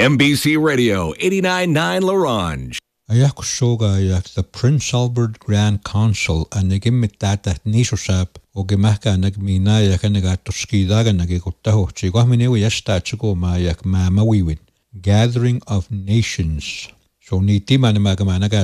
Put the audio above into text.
MBC Radio 89.9 Larange. Ayak soga ayak the Prince Albert Grand Council anagim mitata nisosap o gemaka nagmina yak anagatoskidaga nagikotaho chigwamine yasta chigo ma yak mama wiwin Gathering of Nations. So niti manamagamaga